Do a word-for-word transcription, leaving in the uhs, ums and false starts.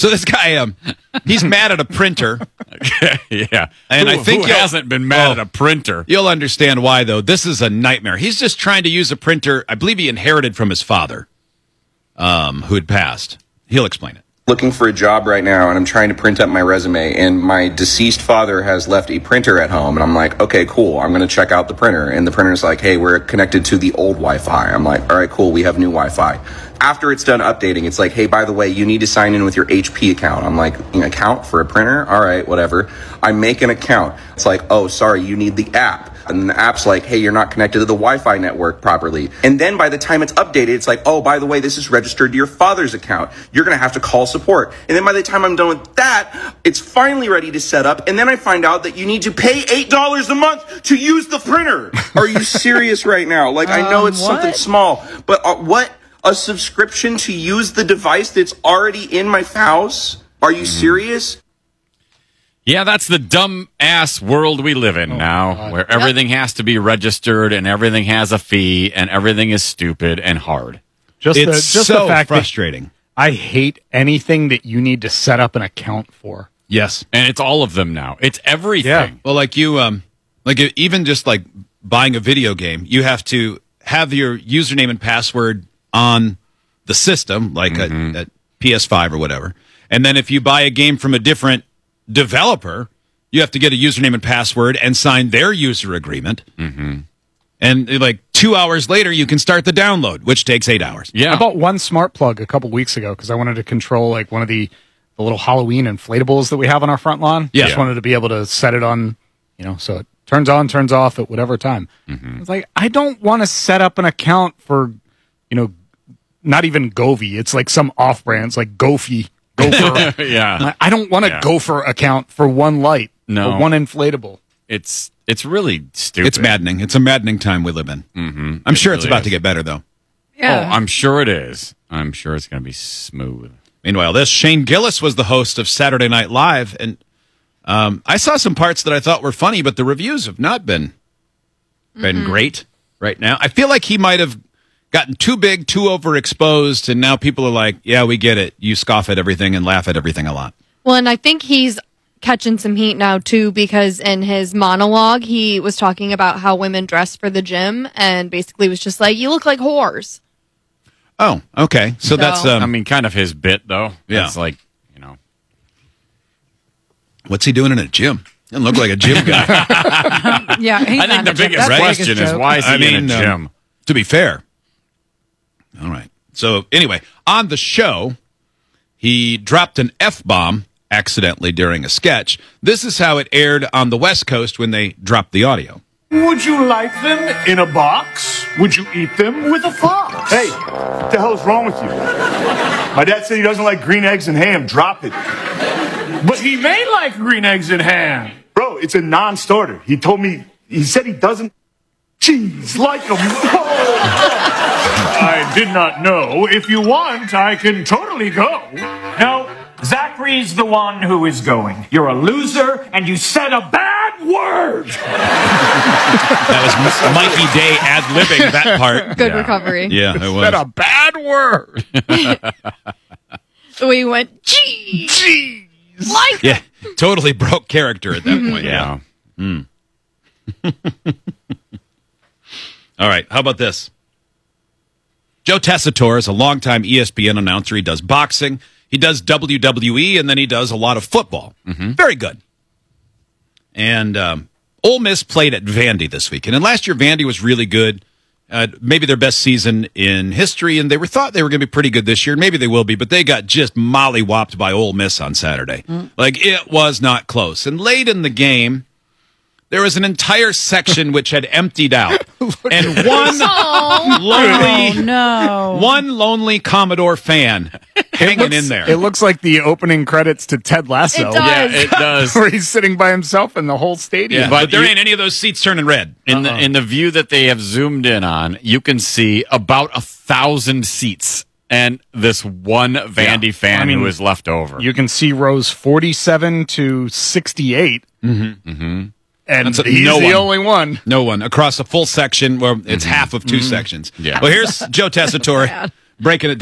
So this guy, um, he's mad at a printer. yeah. And who, I think who you'll- hasn't been mad oh, at a printer? You'll understand why, though. This is a nightmare. He's just trying to use a printer I believe he inherited from his father, um, who had passed. He'll explain it. Looking for a job right now, and I'm trying to print up my resume, and my deceased father has left a printer at home, and I'm like, okay, cool, I'm going to check out the printer, and the printer's like, hey, we're connected to the old Wi-Fi. I'm like, all right, cool, we have new Wi-Fi. After it's done updating, it's like, hey, by the way, you need to sign in with your H P account. I'm like, an account for a printer? All right, whatever. I make an account. It's like, oh, sorry, you need the app. And the app's like, hey, you're not connected to the Wi-Fi network properly. And then by the time it's updated, it's like, oh, by the way, this is registered to your father's account. You're going to have to call support. And then by the time I'm done with that, it's finally ready to set up. And then I find out that you need to pay eight dollars a month to use the printer. Are you serious right now? Like, I know Um, it's what? something small, but uh, what? A subscription to use the device that's already in my house? Are you serious? Yeah, that's the dumb ass world we live in Oh, now, where everything has to be registered and everything has a fee and everything is stupid and hard. Just It's the, just so the fact frustrating. that I hate anything that you need to set up an account for. Yes. And it's all of them now. It's everything. Yeah. Well, like you, um, like even just like buying a video game, you have to have your username and password on the system, like Mm-hmm. at, at P S five or whatever. And then if you buy a game from a different developer, you have to get a username and password and sign their user agreement. Mm-hmm. And like two hours later, you can start the download, which takes eight hours. Yeah. I bought one smart plug a couple weeks ago because I wanted to control like one of the, the little Halloween inflatables that we have on our front lawn. Yeah. Just wanted to be able to set it on, you know, so it turns on, turns off at whatever time. Mm-hmm. It's like, I don't want to set up an account for, you know, not even Govee. It's like some off brands like Gophy. Gopher. yeah. I'm like, I don't want a Yeah. Gopher account for one light. No. Or one inflatable. It's it's really stupid. It's maddening. It's a maddening time we live in. Mm-hmm. I'm It sure it's really about is. to get better, though. Oh, I'm sure it is. I'm sure it's going to be smooth. Meanwhile, this Shane Gillis was the host of Saturday Night Live, and um, I saw some parts that I thought were funny, but the reviews have not been been great right now. I feel like he might have gotten too big, too overexposed, and now people are like, "Yeah, we get it. You scoff at everything and laugh at everything a lot." Well, and I think he's catching some heat now too, because in his monologue he was talking about how women dress for the gym and basically was just like, you look like whores. Oh, okay. So, So- that's um, I mean, kind of his bit, though. Yeah. It's like, you know. what's he doing in a gym? Doesn't look like a gym guy. Yeah, he's I think not the a gym- biggest that's the question biggest is, joke. why is he I in mean, a um, gym? to be fair. All right. So anyway, on the show, he dropped an F-bomb accidentally during a sketch. This is how it aired on the West Coast when they dropped the audio. Would you like them in a box? Would you eat them with a fox? Hey, what the hell is wrong with you? My dad said he doesn't like green eggs and ham. Drop it. But he may like green eggs and ham. Bro, it's a non-starter. He told me, he said he doesn't cheese like them. I did not know. If you want, I can totally go. No, Zachary's the one who is going. You're a loser, and you said a bad word. That was Mikey Day ad-libbing that part. Good recovery. Yeah, it Said was. a bad word. So we went, gee, Jeez. like Yeah, totally broke character at that point. Yeah. All right, how about this? Joe Tessitore is a longtime E S P N announcer. He does boxing, he does W W E, and then he does a lot of football. Very good. And um, Ole Miss played at Vandy this weekend. And last year, Vandy was really good. Uh, maybe their best season in history, and they were thought they were going to be pretty good this year. Maybe they will be, but they got just mollywopped by Ole Miss on Saturday. Like, it was not close. And late in the game, there was an entire section which had emptied out, and one oh, lonely, Oh, no. one lonely Commodore fan hanging looks- in there. It looks like the opening credits to Ted Lasso. It does. Yeah, it does. Where he's sitting by himself in the whole stadium. yeah, but but there you- ain't any of those seats turning red. In the in the view that they have zoomed in on, you can see about a thousand seats and this one Vandy fan I mean, who is left over. You can see rows forty-seven to sixty-eight. Mm-hmm. Mm-hmm. And That's a- he's no the one. only one. No one across a full section where it's half of two sections. Yeah. Well, here's Joe Tessitore breaking it